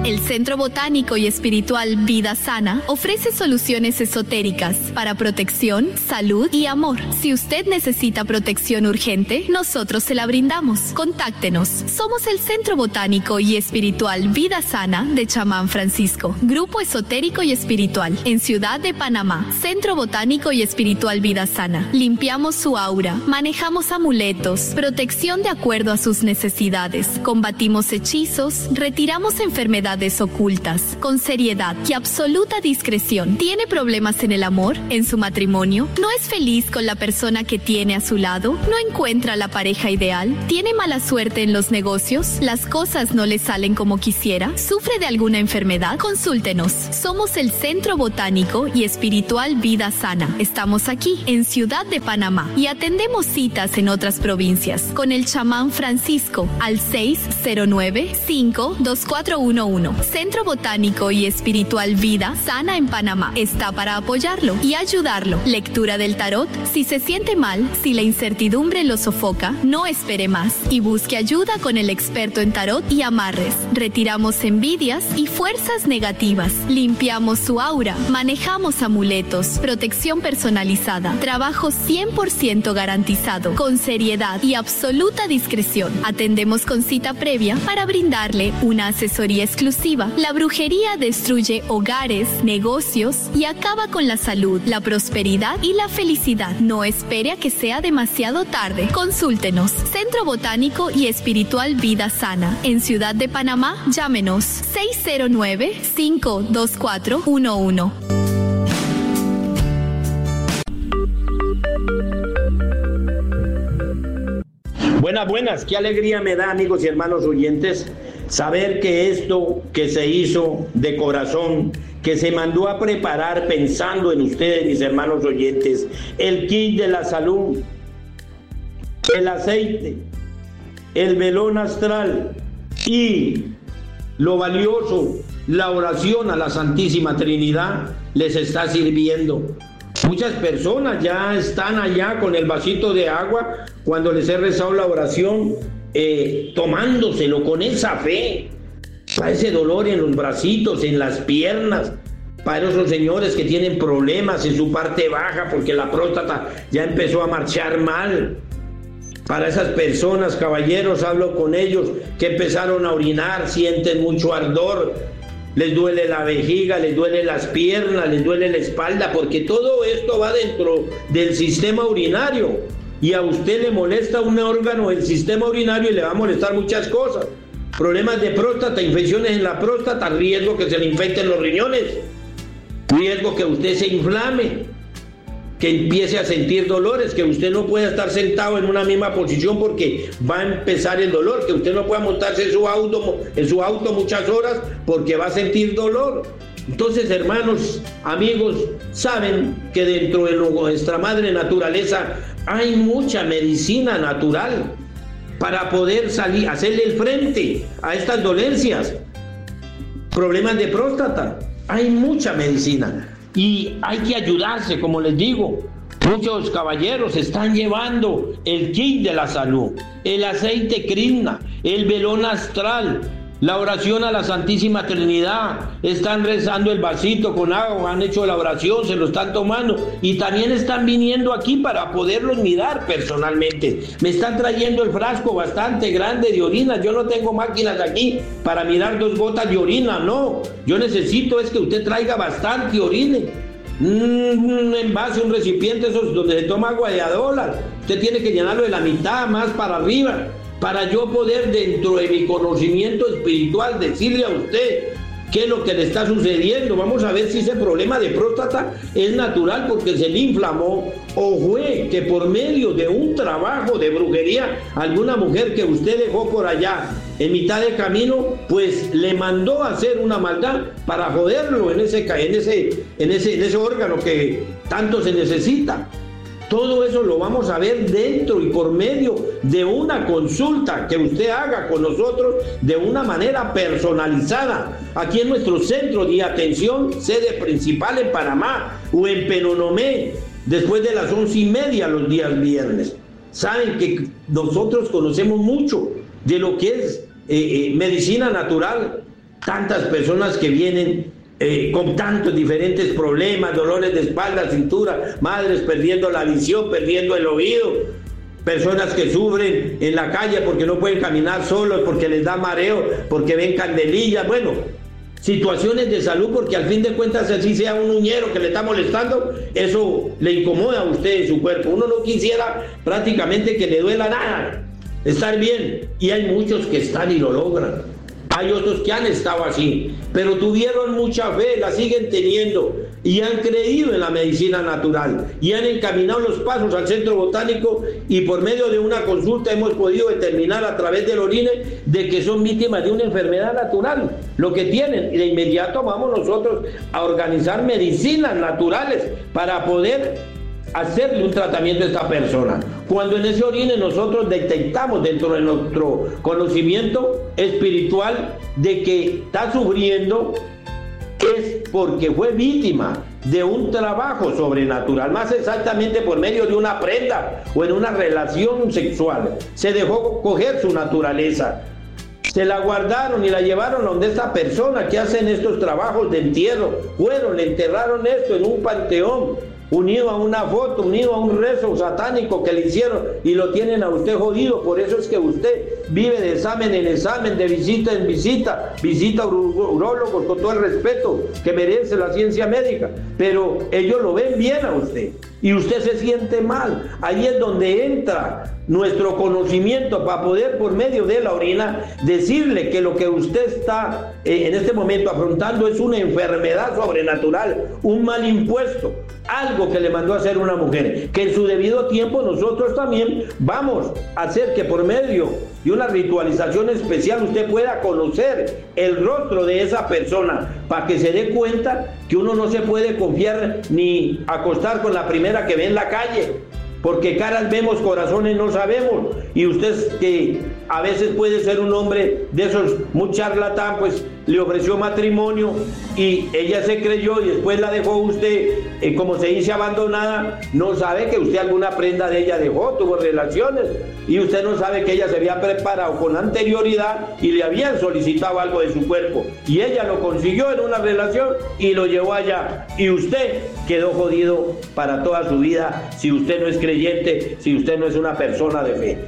El Centro Botánico y Espiritual Vida Sana ofrece soluciones esotéricas para protección, salud y amor. Si usted necesita protección urgente, nosotros se la brindamos. Contáctenos. Somos el Centro Botánico y Espiritual Vida Sana de Chamán Francisco, Grupo Esotérico y Espiritual, en Ciudad de Panamá. Centro Botánico y Espiritual Vida Sana. Limpiamos su aura, manejamos amuletos, protección de acuerdo a sus necesidades, combatimos hechizos, retiramos enfermedades ocultas, con seriedad y absoluta discreción. ¿Tiene problemas en el amor, en su matrimonio? ¿No es feliz con la persona que tiene a su lado? ¿No encuentra la pareja ideal? ¿Tiene mala suerte en los negocios? ¿Las cosas no le salen como quisiera? ¿Sufre de alguna enfermedad? Consúltenos. Somos el Centro Botánico y Espiritual Vida Sana. Estamos aquí, en Ciudad de Panamá, y atendemos citas en otras provincias con el chamán Francisco al 609-52411. Centro Botánico y Espiritual Vida Sana en Panamá está para apoyarlo y ayudarlo. Lectura del tarot. Si se siente mal, si la incertidumbre lo sofoca, no espere más y busque ayuda con el experto en tarot y amarres. Retiramos envidias y fuerzas negativas. Limpiamos su aura. Manejamos amuletos. Protección personalizada. Trabajo 100% garantizado. Con seriedad y absoluta discreción. Atendemos con cita previa para brindarle una asesoría exclusiva. La brujería destruye hogares, negocios y acaba con la salud, la prosperidad y la felicidad. No espere a que sea demasiado tarde. Consúltenos. Centro Botánico y Espiritual Vida Sana. En Ciudad de Panamá, llámenos 609-52411. Buenas, qué alegría me da, amigos y hermanos oyentes, saber que esto que se hizo de corazón, que se mandó a preparar pensando en ustedes, mis hermanos oyentes, el kit de la salud, el aceite, el velón astral y lo valioso, la oración a la Santísima Trinidad, les está sirviendo. Muchas personas ya están allá con el vasito de agua cuando les he rezado la oración, tomándoselo con esa fe, para ese dolor en los bracitos, en las piernas, para esos señores que tienen problemas en su parte baja porque la próstata ya empezó a marchar mal. Para esas personas, caballeros, hablo con ellos que empezaron a orinar, sienten mucho ardor, les duele la vejiga, les duele las piernas, les duele la espalda, porque todo esto va dentro del sistema urinario y a usted le molesta un órgano del sistema urinario y le va a molestar muchas cosas. Problemas de próstata, infecciones en la próstata, riesgo que se le infecten los riñones, riesgo que usted se inflame, que empiece a sentir dolores, que usted no pueda estar sentado en una misma posición porque va a empezar el dolor, que usted no pueda montarse en su auto muchas horas porque va a sentir dolor. Entonces, hermanos, amigos, saben que dentro de nuestra madre naturaleza hay mucha medicina natural para poder salir, hacerle el frente a estas dolencias. Problemas de próstata, hay mucha medicina. Y hay que ayudarse, como les digo. Muchos caballeros están llevando el kit de la salud, el aceite Krishna, el velón astral, la oración a la Santísima Trinidad. Están rezando el vasito con agua, han hecho la oración, se lo están tomando. Y también están viniendo aquí para poderlos mirar personalmente. Me están trayendo el frasco bastante grande de orina. Yo no tengo máquinas aquí para mirar 2 gotas de orina, no. Yo necesito es que usted traiga bastante orine. Un envase, un recipiente, esos donde se toma agua de $1. Usted tiene que llenarlo de la mitad más para arriba, para yo poder, dentro de mi conocimiento espiritual, decirle a usted qué es lo que le está sucediendo. Vamos a ver si ese problema de próstata es natural porque se le inflamó, o fue que por medio de un trabajo de brujería, alguna mujer que usted dejó por allá en mitad del camino, pues le mandó a hacer una maldad para joderlo en ese órgano que tanto se necesita. Todo eso lo vamos a ver dentro y por medio de una consulta que usted haga con nosotros de una manera personalizada aquí en nuestro centro de atención, sede principal en Panamá o en Penonomé, después de las 11:30 los días viernes. Saben que nosotros conocemos mucho de lo que es medicina natural, tantas personas que vienen con tantos diferentes problemas, dolores de espalda, cintura, madres perdiendo la visión, perdiendo el oído, personas que sufren en la calle porque no pueden caminar solos, porque les da mareo, porque ven candelillas, bueno, situaciones de salud, porque al fin de cuentas, así sea un uñero que le está molestando, eso le incomoda a usted en su cuerpo. Uno no quisiera prácticamente que le duela nada, estar bien, y hay muchos que están y lo logran. Hay otros que han estado así, pero tuvieron mucha fe, la siguen teniendo y han creído en la medicina natural y han encaminado los pasos al Centro Botánico, y por medio de una consulta hemos podido determinar a través del orine de que son víctimas de una enfermedad natural, lo que tienen, y de inmediato vamos nosotros a organizar medicinas naturales para poder hacerle un tratamiento a esta persona. Cuando en ese orine nosotros detectamos dentro de nuestro conocimiento espiritual de que está sufriendo, es porque fue víctima de un trabajo sobrenatural, más exactamente por medio de una prenda o en una relación sexual. Se dejó coger su naturaleza, se la guardaron y la llevaron donde esta persona que hacen estos trabajos de entierro. Fueron, le enterraron esto en un panteón, unido a una foto, unido a un rezo satánico que le hicieron, y lo tienen a usted jodido. Por eso es que usted vive de examen en examen, de visita en visita, visita a urólogos con todo el respeto que merece la ciencia médica, pero ellos lo ven bien a usted y usted se siente mal. Ahí es donde entra nuestro conocimiento para poder, por medio de la orina, decirle que lo que usted está en este momento afrontando es una enfermedad sobrenatural, un mal impuesto, algo que le mandó a hacer una mujer, que en su debido tiempo nosotros también vamos a hacer que por medio de una ritualización especial usted pueda conocer el rostro de esa persona, para que se dé cuenta que uno no se puede confiar ni acostar con la primera que ve en la calle, porque caras vemos, corazones no sabemos. Y usted, que a veces puede ser un hombre de esos muy charlatán, pues le ofreció matrimonio y ella se creyó y después la dejó usted, como se dice, abandonada. No sabe que usted alguna prenda de ella dejó, tuvo relaciones, y usted no sabe que ella se había preparado con anterioridad y le habían solicitado algo de su cuerpo, y ella lo consiguió en una relación y lo llevó allá, y usted quedó jodido para toda su vida si usted no es creyente, si usted no es una persona de fe.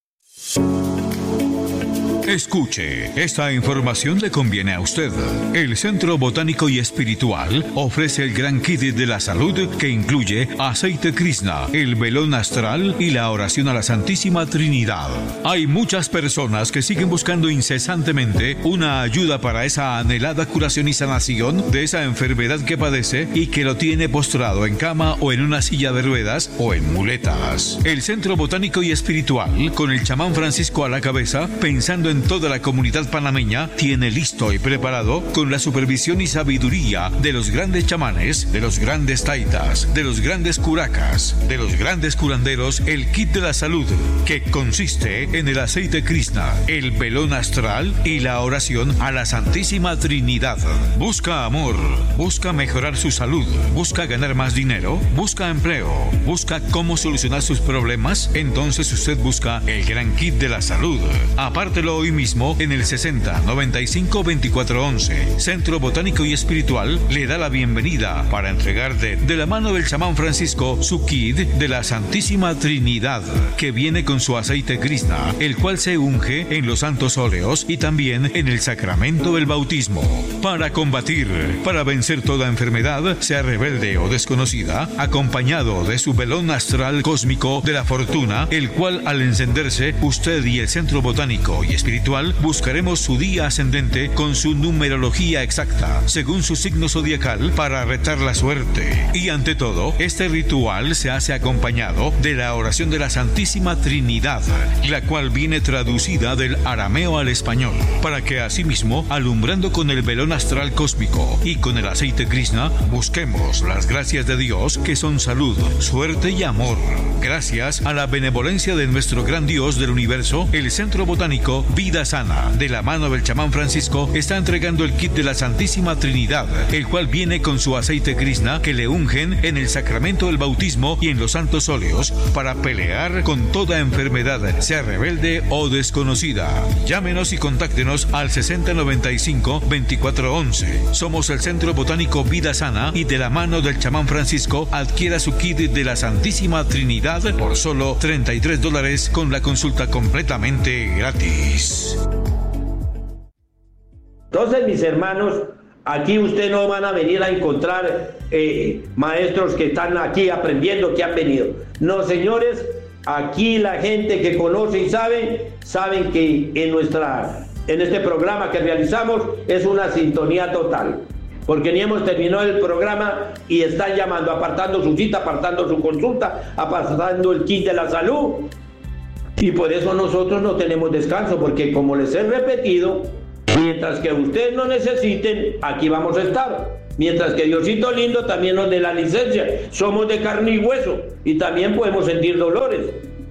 Escuche, esta información le conviene a usted. El Centro Botánico y Espiritual ofrece el gran kit de la salud, que incluye aceite Krishna, el velón astral y la oración a la Santísima Trinidad. Hay muchas personas que siguen buscando incesantemente una ayuda para esa anhelada curación y sanación de esa enfermedad que padece y que lo tiene postrado en cama o en una silla de ruedas o en muletas. El Centro Botánico y Espiritual, con el chamán Francisco a la cabeza, pensando en toda la comunidad panameña, tiene listo y preparado, con la supervisión y sabiduría de los grandes chamanes, de los grandes taitas, de los grandes curacas, de los grandes curanderos, el kit de la salud, que consiste en el aceite Krishna, el velón astral y la oración a la Santísima Trinidad. Busca amor, busca mejorar su salud, busca ganar más dinero, busca empleo, busca cómo solucionar sus problemas. Entonces usted busca el gran kit de la salud. Apártelo hoy mismo en el 60 95 24 11. Centro Botánico y Espiritual le da la bienvenida para entregar de la mano del chamán Francisco su kit de la Santísima Trinidad, que viene con su aceite Krishna, el cual se unge en los santos óleos y también en el sacramento del bautismo. Para combatir, para vencer toda enfermedad, sea rebelde o desconocida, acompañado de su velón astral cósmico de la fortuna, el cual al encenderse, usted y el Centro Botánico y Espiritual buscaremos su día ascendente con su numerología exacta, según su signo zodiacal, para retar la suerte. Y ante todo, este ritual se hace acompañado de la oración de la Santísima Trinidad, la cual viene traducida del arameo al español, para que asimismo, alumbrando con el velón astral cósmico y con el aceite Krishna, busquemos las gracias de Dios, que son salud, suerte y amor. Gracias a la benevolencia de nuestro gran Dios del universo, el Centro Botánico vive Vida Sana, de la mano del chamán Francisco, está entregando el kit de la Santísima Trinidad, el cual viene con su aceite Krishna que le ungen en el sacramento del bautismo y en los santos óleos para pelear con toda enfermedad, sea rebelde o desconocida. Llámenos y contáctenos al 6095-2411. Somos el Centro Botánico Vida Sana y de la mano del chamán Francisco adquiera su kit de la Santísima Trinidad por solo $33 con la consulta completamente gratis. Entonces, mis hermanos, aquí ustedes no van a venir a encontrar maestros que están aquí aprendiendo, que han venido. No, señores, aquí la gente que conoce y saben que en este programa que realizamos es una sintonía total. Porque ni hemos terminado el programa y están llamando, apartando su cita, apartando su consulta, apartando el kit de la salud. Y por eso nosotros no tenemos descanso, porque como les he repetido, mientras que ustedes no necesiten, aquí vamos a estar. Mientras que Diosito lindo también nos dé la licencia. Somos de carne y hueso y también podemos sentir dolores.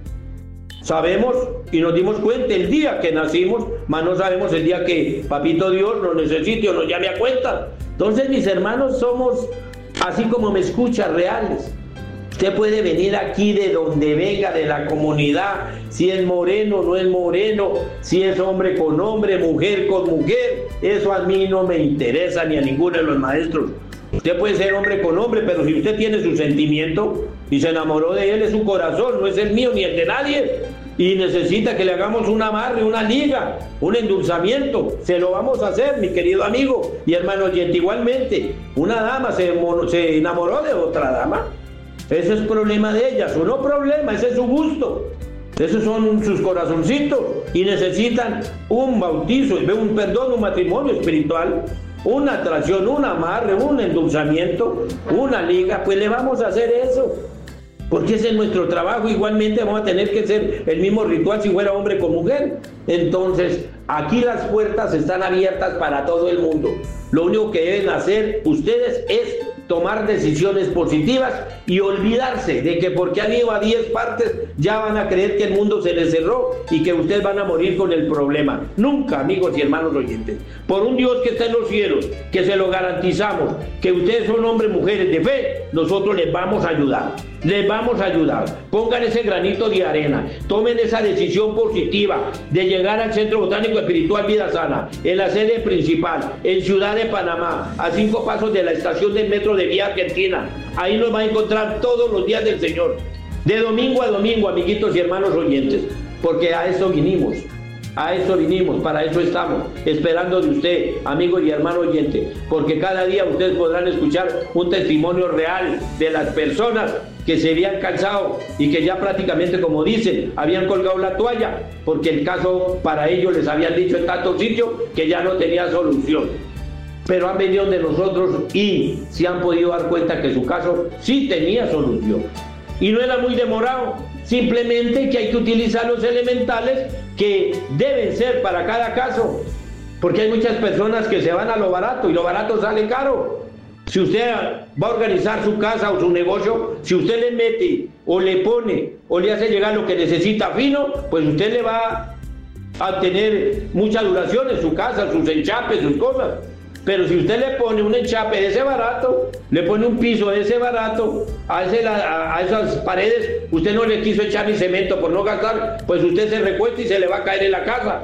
Sabemos y nos dimos cuenta el día que nacimos, mas no sabemos el día que Papito Dios nos necesite o nos llame a cuenta. Entonces, mis hermanos, somos, así como me escucha, reales. Usted puede venir aquí de donde venga, de la comunidad, si es moreno, no es moreno, si es hombre con hombre, mujer con mujer. Eso a mí no me interesa ni a ninguno de los maestros. Usted puede ser hombre con hombre, pero si usted tiene su sentimiento y se enamoró de él, es su corazón, no es el mío ni el de nadie. Y necesita que le hagamos un amarre, una liga, un endulzamiento. Se lo vamos a hacer, mi querido amigo y hermano oyente. Igualmente, una dama se enamoró de otra dama. Ese es problema de ella, su no problema, ese es su gusto. Esos son sus corazoncitos y necesitan un bautizo, un matrimonio espiritual, una atracción, un amarre, un endulzamiento, una liga. Pues le vamos a hacer eso. Porque ese es nuestro trabajo. Igualmente vamos a tener que hacer el mismo ritual si fuera hombre con mujer. Entonces, aquí las puertas están abiertas para todo el mundo. Lo único que deben hacer ustedes es tomar decisiones positivas y olvidarse de que porque han ido a 10 partes ya van a creer que el mundo se les cerró y que ustedes van a morir con el problema. Nunca, amigos y hermanos oyentes. Por un Dios que está en los cielos, que se lo garantizamos, que ustedes son hombres, mujeres de fe, nosotros les vamos a ayudar. Les vamos a ayudar. Pongan ese granito de arena. Tomen esa decisión positiva de llegar al Centro Botánico Espiritual Vida Sana, en la sede principal, en Ciudad de Panamá, a 5 pasos de la estación del metro de Vía Argentina. Ahí nos va a encontrar todos los días del Señor. De domingo a domingo, amiguitos y hermanos oyentes. Porque a eso vinimos. A eso vinimos, para eso estamos, esperando de usted, amigo y hermano oyente, porque cada día ustedes podrán escuchar un testimonio real de las personas que se habían cansado y que ya prácticamente, como dicen, habían colgado la toalla, porque el caso para ellos les habían dicho en tantos sitios que ya no tenía solución. Pero han venido de nosotros y se han podido dar cuenta que su caso sí tenía solución. Y no era muy demorado, simplemente que hay que utilizar los elementales que deben ser para cada caso, porque hay muchas personas que se van a lo barato y lo barato sale caro. Si usted va a organizar su casa o su negocio, si usted le mete o le pone o le hace llegar lo que necesita fino, pues usted le va a tener mucha duración en su casa, sus enchapes, sus cosas. Pero si usted le pone un enchape de ese barato, le pone un piso de ese barato, a esas paredes, usted no le quiso echar ni cemento por no gastar, pues usted se recuesta y se le va a caer en la casa.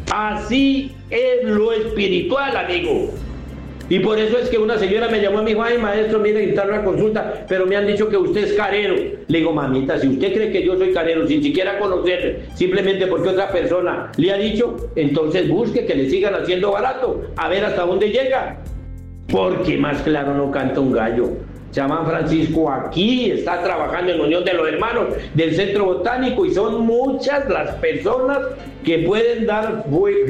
Así es lo espiritual, amigo. Y por eso es que una señora me llamó y me dijo: ay, maestro, mire, necesito una consulta, pero me han dicho que usted es carero. Le digo: mamita, si usted cree que yo soy carero sin siquiera conocerle, simplemente porque otra persona le ha dicho, entonces busque que le sigan haciendo barato, a ver hasta dónde llega. Porque más claro no canta un gallo. Chamán Francisco aquí está trabajando en la unión de los hermanos del Centro Botánico y son muchas las personas que pueden dar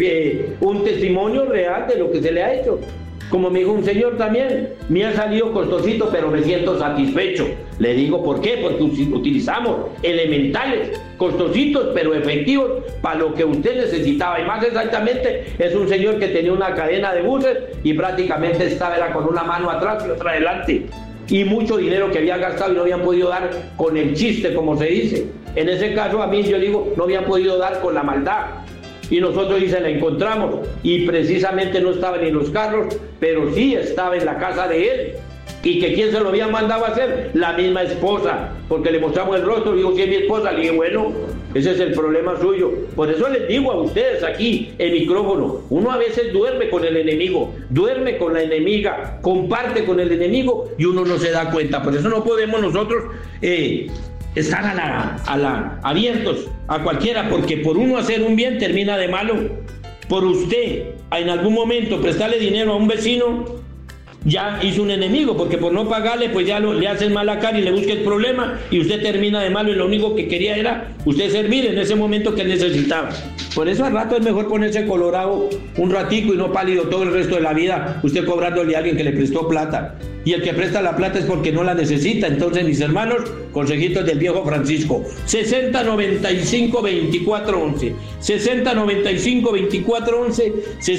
un testimonio real de lo que se le ha hecho. Como me dijo un señor también, me ha salido costosito, pero me siento satisfecho. Le digo, ¿por qué? Porque utilizamos elementales, costositos, pero efectivos, para lo que usted necesitaba. Y más exactamente, es un señor que tenía una cadena de buses y prácticamente estaba con una mano atrás y otra adelante. Y mucho dinero que había gastado y no habían podido dar con el chiste, como se dice. En ese caso, a mí yo digo, no habían podido dar con la maldad. y nosotros sí se la encontramos, y precisamente no estaba ni en los carros, pero sí estaba en la casa de él. ¿Y que quién se lo había mandado a hacer? La misma esposa, porque le mostramos el rostro, digo, si es mi esposa, le dije, bueno, ese es el problema suyo. Por eso les digo a ustedes aquí, el micrófono, uno a veces duerme con el enemigo, duerme con la enemiga, comparte con el enemigo y uno no se da cuenta. Por eso no podemos nosotros estar abiertos a cualquiera, porque por uno hacer un bien termina de malo. Por usted, en algún momento, prestarle dinero a un vecino, ya hizo un enemigo, porque por no pagarle, pues ya le hacen mala cara y le busca el problema, y usted termina de malo, y lo único que quería era usted servir en ese momento que él necesitaba. Por eso al rato es mejor ponerse colorado un ratico y no pálido todo el resto de la vida, usted cobrándole a alguien que le prestó plata. Y el que presta la plata es porque no la necesita. Entonces, mis hermanos, consejitos del viejo Francisco: 6095-2411, 6095-2411,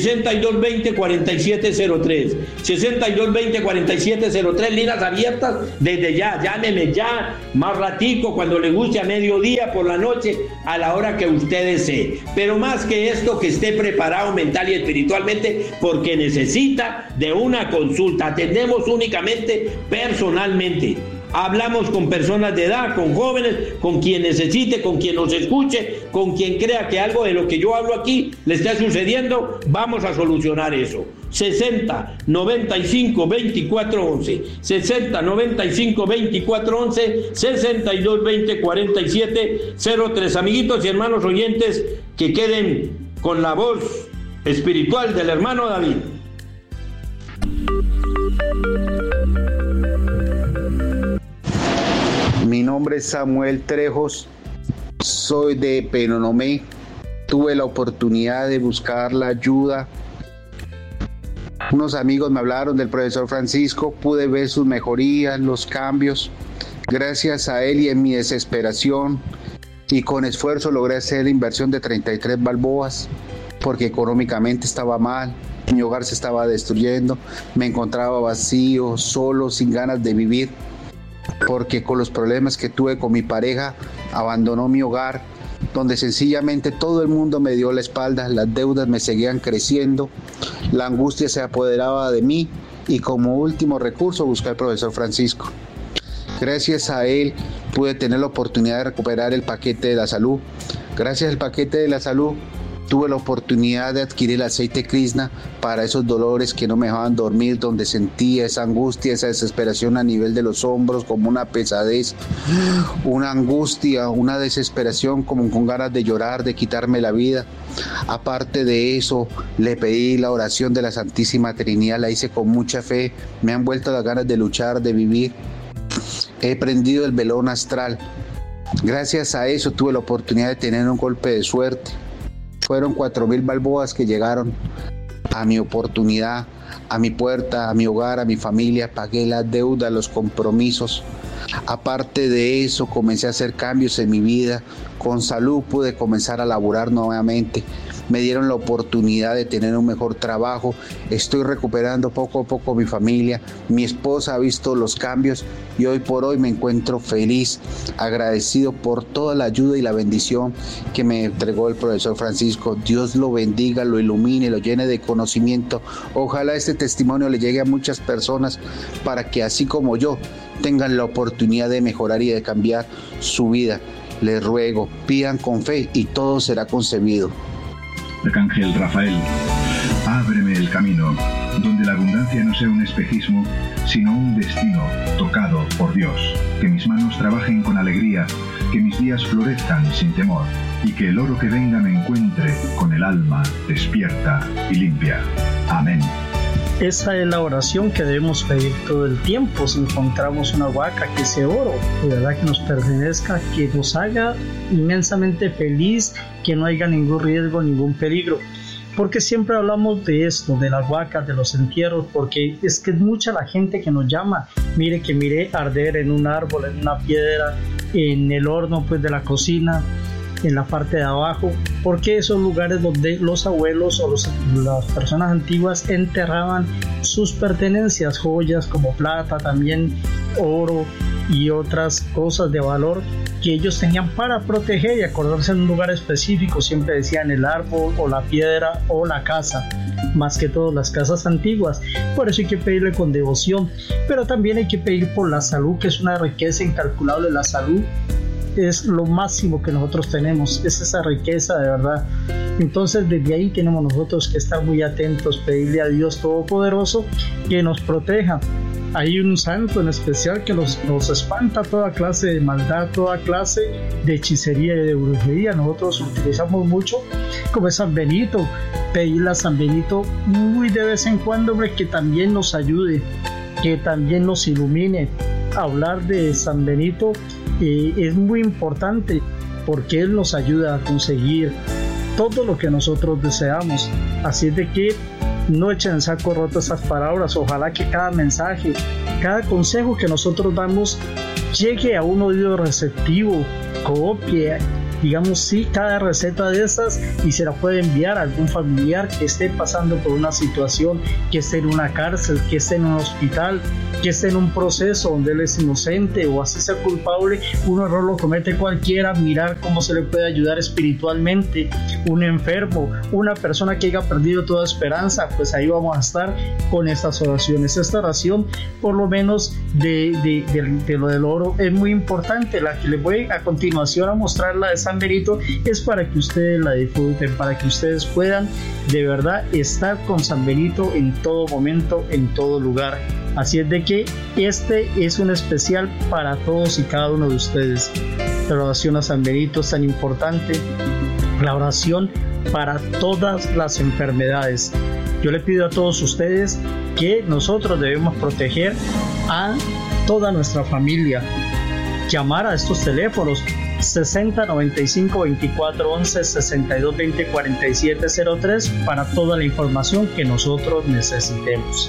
6220-4703, 6220-4703, líneas abiertas desde ya. Llámeme ya, más ratico, cuando le guste, a mediodía, por la noche, a la hora que usted desee. Pero más que esto, que esté preparado mental y espiritualmente, porque necesita de una consulta. Atendemos únicamente personalmente. Hablamos con personas de edad, con jóvenes, con quien necesite, con quien nos escuche, con quien crea que algo de lo que yo hablo aquí le está sucediendo. Vamos a solucionar eso. 6095-2411, 6095-2411, 6220-4703. Amiguitos y hermanos oyentes, que queden con la voz espiritual del hermano David. Mi nombre es Samuel Trejos, soy de Penonomé. Tuve la oportunidad de buscar la ayuda. Unos amigos me hablaron del profesor Francisco, pude ver sus mejorías, los cambios. Gracias a él y en mi desesperación y con esfuerzo logré hacer la inversión de 33 balboas, porque económicamente estaba mal. Mi hogar se estaba destruyendo, me encontraba vacío, solo, sin ganas de vivir, porque con los problemas que tuve con mi pareja, abandonó mi hogar, donde sencillamente todo el mundo me dio la espalda, las deudas me seguían creciendo, la angustia se apoderaba de mí, y como último recurso busqué al profesor Francisco. Gracias a él pude tener la oportunidad de recuperar el paquete de la salud. Gracias al paquete de la salud tuve la oportunidad de adquirir el aceite Krishna para esos dolores que no me dejaban dormir, donde sentía esa angustia, esa desesperación a nivel de los hombros, como una pesadez, una angustia, una desesperación, como con ganas de llorar, de quitarme la vida. Aparte de eso, le pedí la oración de la Santísima Trinidad, la hice con mucha fe, me han vuelto las ganas de luchar, de vivir. He prendido el velón astral. Gracias a eso tuve la oportunidad de tener un golpe de suerte. Fueron 4,000 balboas que llegaron a mi oportunidad, a mi puerta, a mi hogar, a mi familia. Pagué las deudas, los compromisos. Aparte de eso, comencé a hacer cambios en mi vida. Con salud pude comenzar a laborar nuevamente. Me dieron la oportunidad de tener un mejor trabajo. Estoy recuperando poco a poco mi familia. Mi esposa ha visto los cambios y hoy por hoy me encuentro feliz, agradecido por toda la ayuda y la bendición que me entregó el profesor Francisco. Dios lo bendiga, lo ilumine, lo llene de conocimiento. Ojalá este testimonio le llegue a muchas personas para que, así como yo, tengan la oportunidad de mejorar y de cambiar su vida. Les ruego, pidan con fe y todo será concebido. Arcángel Rafael, ábreme el camino, donde la abundancia no sea un espejismo, sino un destino tocado por Dios. Que mis manos trabajen con alegría, que mis días florezcan sin temor, y que el oro que venga me encuentre con el alma despierta y limpia. Amén. Esa es la oración que debemos pedir todo el tiempo. Si encontramos una huaca, que ese oro de verdad que nos pertenezca, que nos haga inmensamente feliz, que no haya ningún riesgo, ningún peligro. Porque siempre hablamos de esto, de las huacas, de los entierros, porque es que es mucha la gente que nos llama. Mire que miré arder en un árbol, en una piedra, en el horno pues de la cocina, en la parte de abajo, porque esos lugares donde los abuelos o las personas antiguas enterraban sus pertenencias, joyas como plata, también oro, y otras cosas de valor que ellos tenían para proteger y acordarse en un lugar específico. Siempre decían el árbol o la piedra o la casa, más que todo las casas antiguas. Por eso hay que pedirle con devoción, pero también hay que pedir por la salud, que es una riqueza incalculable. La salud es lo máximo que nosotros tenemos, es esa riqueza de verdad. Entonces desde ahí tenemos nosotros que estar muy atentos, pedirle a Dios Todopoderoso que nos proteja. Hay un santo en especial que nos espanta toda clase de maldad, toda clase de hechicería y de brujería. Nosotros utilizamos mucho, como es San Benito, pedirle a San Benito muy de vez en cuando, hombre, que también nos ayude, que también nos ilumine. Hablar de San Benito es muy importante porque él nos ayuda a conseguir todo lo que nosotros deseamos. Así es de que no echen en saco roto esas palabras. Ojalá que cada mensaje, cada consejo que nosotros damos llegue a un oído receptivo, copie, digamos, sí, cada receta de estas y se la puede enviar a algún familiar que esté pasando por una situación, que esté en una cárcel, que esté en un hospital, que esté en un proceso donde él es inocente o así sea culpable. Un error lo comete cualquiera, mirar cómo se le puede ayudar espiritualmente. Un enfermo, una persona que haya perdido toda esperanza, pues ahí vamos a estar con estas oraciones. Esta oración, por lo menos de lo del oro, es muy importante. La que les voy a continuación a mostrar, la de San Benito, es para que ustedes la disfruten, para que ustedes puedan de verdad estar con San Benito en todo momento, en todo lugar. Así es de que este es un especial para todos y cada uno de ustedes. La oración a San Benito es tan importante, la oración para todas las enfermedades. Yo le pido a todos ustedes que nosotros debemos proteger a toda nuestra familia. Llamar a estos teléfonos 60 95 24 11 62 20 47 03 para toda la información que nosotros necesitemos.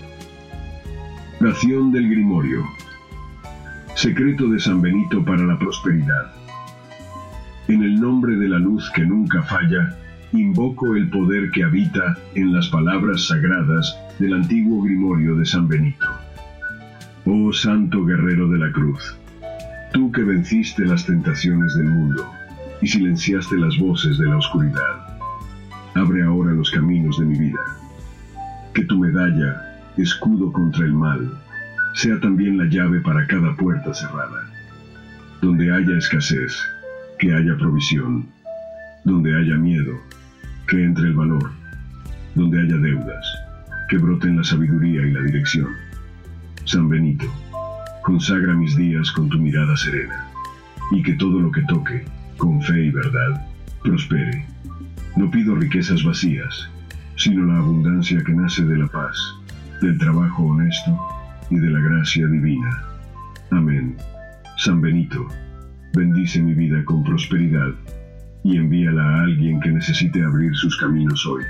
Oración del Grimorio. Secreto de San Benito para la prosperidad. En el nombre de la luz que nunca falla, invoco el poder que habita en las palabras sagradas del antiguo Grimorio de San Benito. Oh Santo Guerrero de la Cruz, tú que venciste las tentaciones del mundo y silenciaste las voces de la oscuridad, abre ahora los caminos de mi vida. Que tu medalla, escudo contra el mal, sea también la llave para cada puerta cerrada. Donde haya escasez, que haya provisión. Donde haya miedo, que entre el valor. Donde haya deudas, que broten la sabiduría y la dirección. San Benito, consagra mis días con tu mirada serena, y que todo lo que toque, con fe y verdad, prospere. No pido riquezas vacías, sino la abundancia que nace de la paz, del trabajo honesto y de la gracia divina. Amén. San Benito, bendice mi vida con prosperidad y envíala a alguien que necesite abrir sus caminos hoy.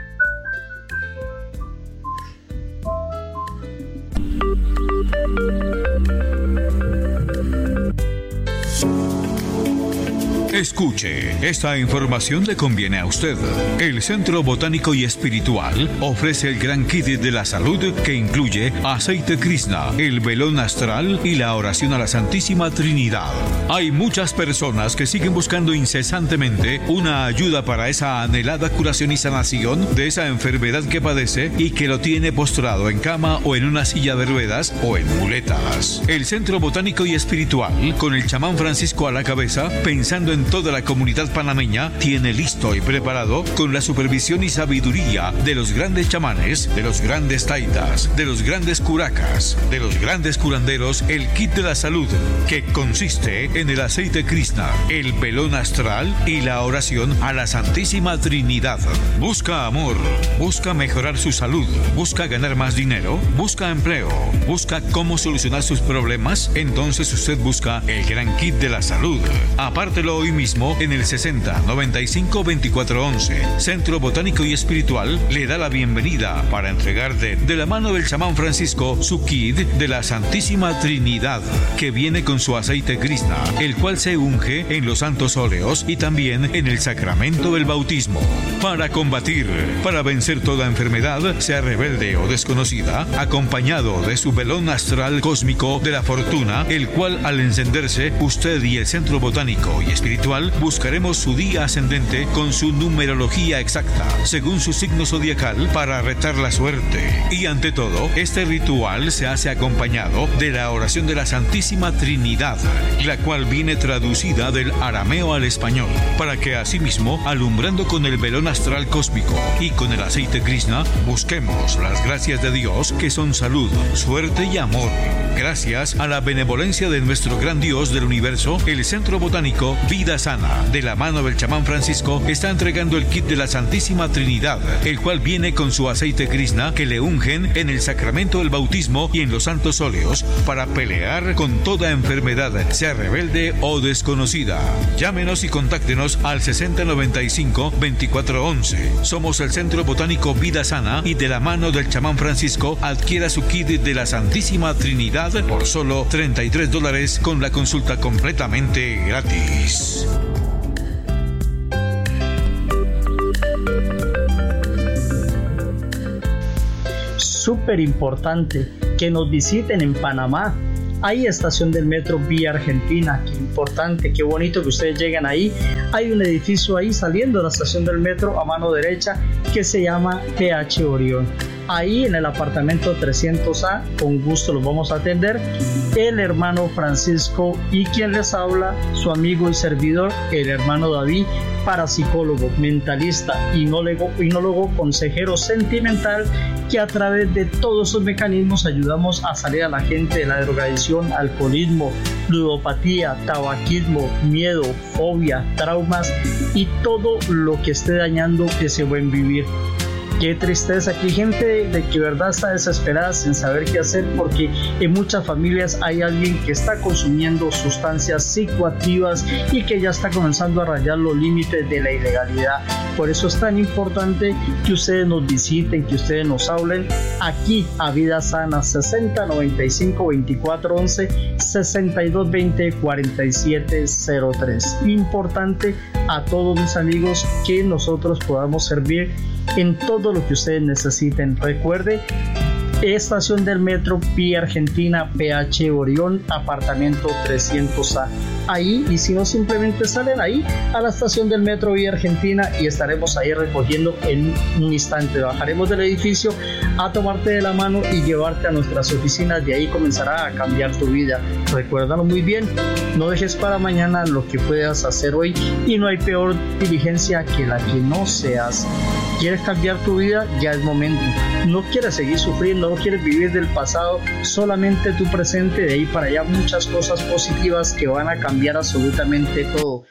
Escuche, esta información le conviene a usted. El Centro Botánico y Espiritual ofrece el gran kit de la salud que incluye aceite Krishna, el velón astral y la oración a la Santísima Trinidad. Hay muchas personas que siguen buscando incesantemente una ayuda para esa anhelada curación y sanación de esa enfermedad que padece y que lo tiene postrado en cama o en una silla de ruedas o en muletas. El Centro Botánico y Espiritual, con el chamán Francisco a la cabeza, pensando en toda la comunidad panameña, tiene listo y preparado, con la supervisión y sabiduría de los grandes chamanes, de los grandes taitas, de los grandes curacas, de los grandes curanderos, el kit de la salud, que consiste en el aceite Krishna, el velón astral y la oración a la Santísima Trinidad. Busca amor, busca mejorar su salud, busca ganar más dinero, busca empleo, busca cómo solucionar sus problemas. Entonces usted busca el gran kit de la salud. Apártelo y hoy mismo en el 60 95 24 11. Centro Botánico y Espiritual le da la bienvenida para entregar de la mano del chamán Francisco su kit de la Santísima Trinidad, que viene con su aceite Krishna, el cual se unge en los santos óleos y también en el sacramento del bautismo. Para combatir, para vencer toda enfermedad, sea rebelde o desconocida, acompañado de su velón astral cósmico de la fortuna, el cual al encenderse, usted y el Centro Botánico y Espiritual buscaremos su día ascendente con su numerología exacta, según su signo zodiacal, para retar la suerte. Y ante todo, este ritual se hace acompañado de la oración de la Santísima Trinidad, la cual viene traducida del arameo al español, para que asimismo, alumbrando con el velón astral cósmico y con el aceite Krishna, busquemos las gracias de Dios, que son salud, suerte y amor. Gracias a la benevolencia de nuestro gran Dios del universo, el Centro Botánico Vida Sana, de la mano del chamán Francisco, está entregando el kit de la Santísima Trinidad, el cual viene con su aceite Krishna, que le ungen en el sacramento del bautismo y en los santos óleos, para pelear con toda enfermedad, sea rebelde o desconocida. Llámenos y contáctenos al 6095 24 11. Somos el Centro Botánico Vida Sana, y de la mano del chamán Francisco adquiera su kit de la Santísima Trinidad por solo $33 con la consulta completamente gratis. Súper importante que nos visiten en Panamá. Hay estación del metro Vía Argentina. Qué importante, qué bonito que ustedes llegan ahí. Hay un edificio ahí saliendo de la estación del metro a mano derecha que se llama PH Orión. Ahí en el apartamento 300A, con gusto los vamos a atender. El hermano Francisco y quien les habla, su amigo y servidor, el hermano David, parapsicólogo, mentalista, inólogo, consejero sentimental, que a través de todos esos mecanismos ayudamos a salir a la gente de la drogadicción, alcoholismo, ludopatía, tabaquismo, miedo, fobia, traumas y todo lo que esté dañando ese buen vivir. Qué tristeza, que hay gente de que verdad está desesperada sin saber qué hacer, porque en muchas familias hay alguien que está consumiendo sustancias psicoactivas y que ya está comenzando a rayar los límites de la ilegalidad. Por eso es tan importante que ustedes nos visiten, que ustedes nos hablen aquí a Vida Sana, 60 95 24 11 62 20 47 03. Importante a todos mis amigos que nosotros podamos servir en todo lo que ustedes necesiten. Recuerde, estación del metro Vía Argentina, PH Orión, apartamento 300A. Ahí, y si no, simplemente salen ahí a la estación del metro Vía Argentina y estaremos ahí recogiendo en un instante. Bajaremos del edificio a tomarte de la mano y llevarte a nuestras oficinas. De ahí comenzará a cambiar tu vida. Recuérdalo muy bien, no dejes para mañana lo que puedas hacer hoy, y no hay peor diligencia que la que no se hace. ¿Quieres cambiar tu vida? Ya es momento. No quieres seguir sufriendo, no quieres vivir del pasado, solamente tu presente. De ahí para allá muchas cosas positivas que van a cambiar absolutamente todo.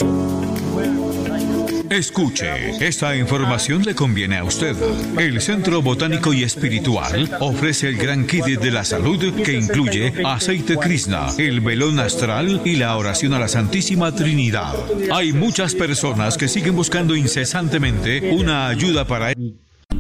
Escuche, esta información le conviene a usted. El Centro Botánico y Espiritual ofrece el gran kit de la salud, que incluye aceite Krishna, el velón astral y la oración a la Santísima Trinidad. Hay muchas personas que siguen buscando incesantemente una ayuda para ellos.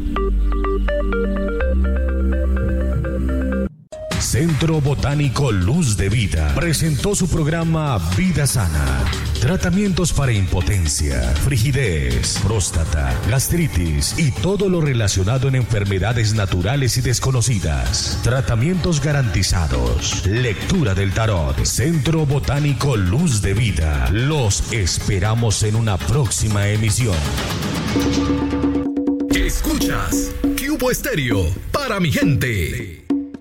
Centro Botánico Luz de Vida presentó su programa Vida Sana. Tratamientos para impotencia, frigidez, próstata, gastritis y todo lo relacionado en enfermedades naturales y desconocidas. Tratamientos garantizados. Lectura del tarot. Centro Botánico Luz de Vida. Los esperamos en una próxima emisión. Escuchas Cubo Estéreo para mi gente.